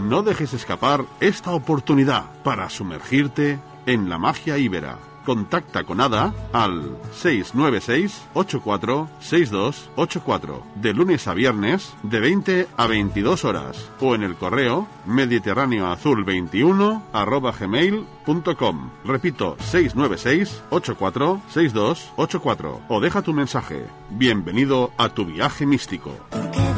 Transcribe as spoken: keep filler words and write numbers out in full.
No dejes escapar esta oportunidad para sumergirte en la magia íbera. Contacta con Ada al seis nueve seis, ocho cuatro seis dos ocho cuatro de lunes a viernes de veinte a veintidós horas o en el correo mediterráneoazul veintiuno arroba gmail punto com. Repito, seis nueve seis, ocho cuatro seis dos ocho cuatro o deja tu mensaje. Bienvenido a tu viaje místico.